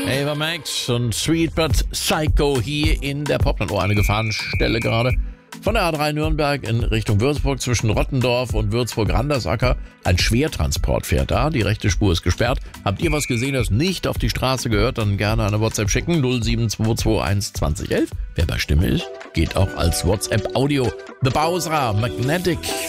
Ava Max und Sweet But Psycho hier in der Popland. Oh, eine Gefahrenstelle gerade. Von der A3 Nürnberg in Richtung Würzburg zwischen Rottendorf und Würzburg-Randersacker. Ein Schwertransport fährt da. Die rechte Spur ist gesperrt. Habt ihr was gesehen, das nicht auf die Straße gehört? Dann gerne eine WhatsApp schicken. 07221 2011. Wer bei Stimme ist, geht auch als WhatsApp-Audio. The Bowser, Magnetic.